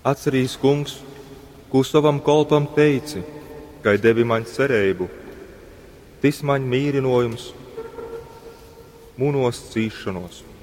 Atcerīs, kungs, ko savam kalpam teici, kai devi man cerību. Tis man mīrinojums, munos cīšanos.